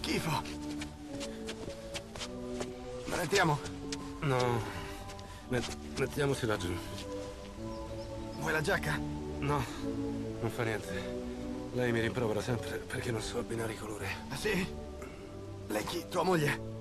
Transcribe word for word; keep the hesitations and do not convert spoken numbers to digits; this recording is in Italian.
schifo. Ma ne andiamo? No. Met mettiamoci laggiù. Vuoi la giacca? No, non fa niente. Lei mi rimprovera sempre perché non so abbinare i colori. Ah, sì? Lei chi? Tua moglie?